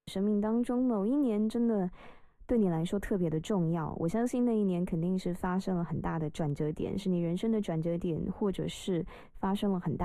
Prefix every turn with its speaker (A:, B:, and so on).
A: 生命当中某一年真的对你来说特别的重要，我相信那一年肯定是发生了很大的转折点，是你人生的转折点，或者是发生了很大